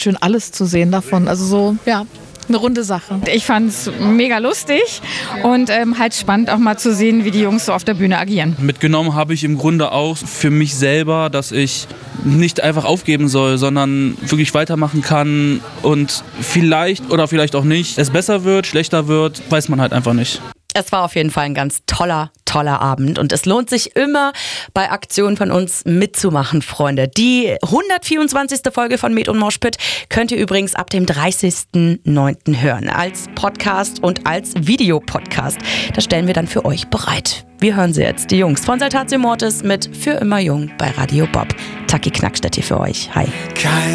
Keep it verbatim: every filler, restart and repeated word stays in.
schön, alles zu sehen davon. Also so, ja, eine runde Sache. Ich fand es mega lustig und ähm, halt spannend auch mal zu sehen, wie die Jungs so auf der Bühne agieren. Mitgenommen habe ich im Grunde auch für mich selber, dass ich nicht einfach aufgeben soll, sondern wirklich weitermachen kann und vielleicht oder vielleicht auch nicht es besser wird, schlechter wird, weiß man halt einfach nicht. Es war auf jeden Fall ein ganz toller, toller Abend und es lohnt sich immer, bei Aktionen von uns mitzumachen, Freunde. Die hundertvierundzwanzigste Folge von Med und Moshpit könnt ihr übrigens ab dem dreißigsten neunten hören, als Podcast und als Videopodcast. Das stellen wir dann für euch bereit. Wir hören sie jetzt, die Jungs von Saltatio Mortis mit Für immer jung bei Radio Bob. Taki Knackstedt hier für euch. Hi. Kein